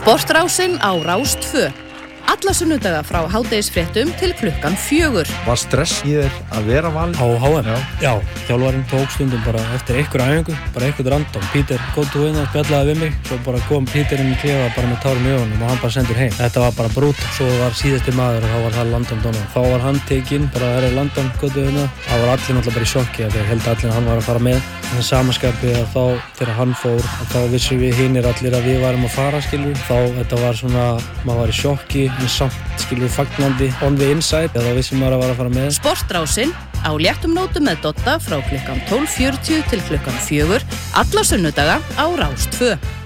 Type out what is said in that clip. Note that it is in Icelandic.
Sportrásin á Rás 2. Alla sunnudaga frá hádegisfréttum til klukkan 4. Var stress í þér að vera valinn? Á HM? Já, þjálfarinn tók stundum bara eftir einhver æfingu, bara einhvern random. Peter kom til vinna, spjallaði við mig, svo bara kom Peter inn í klefa bara með tárum í augunum og hann bara sendur heim. Þetta var bara brúta. Svo var síðasti maður og þá var það Landon Donovan. Þá var hann tekinn, bara Landon kom til vinna. Það var allir náttúrulega bara í sjokki þegar held allir að hann var að fara með. En samanskapi að þá, þegar hann fór, þá vissum við hinir allir að við varum að fara, skilur. Þá þetta var svona, maður var í sjokki, en samt, skilur, fagnandi on the inside, þá vissum maður að var að fara með. Sportrásin á léttum nótum með Dodda frá klukkan 12:40 til klukkan 4, alla sunnudaga á Rás 2.